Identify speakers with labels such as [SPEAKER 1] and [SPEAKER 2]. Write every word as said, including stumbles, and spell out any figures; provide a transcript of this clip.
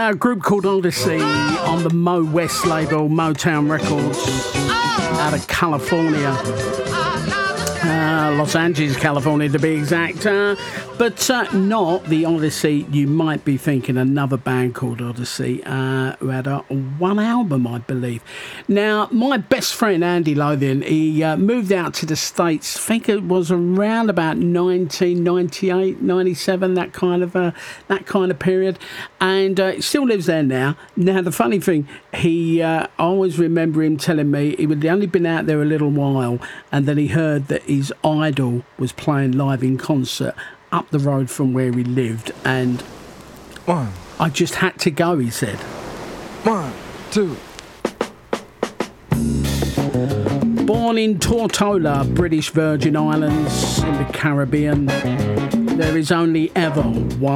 [SPEAKER 1] a group called Odyssey on the Mo West label, Motown Records, out of California. Uh, Los Angeles, California to be exact, uh, but uh, not the Odyssey you might be thinking. Another band called Odyssey, uh, who had a one album, I believe. Now, my best friend Andy Lothian, he uh, moved out to the States, I think it was around about nineteen ninety-eight, ninety-seven, that kind of uh, that kind of period, and uh, he still lives there now. Now, the funny thing, he uh, I always remember him telling me he had only been out there a little while, and then he heard that his idol was playing live in concert up the road from where he lived, and
[SPEAKER 2] one,
[SPEAKER 1] I just had to go, he said.
[SPEAKER 2] One, two.
[SPEAKER 1] Born in Tortola, British Virgin Islands in the Caribbean, there is only ever one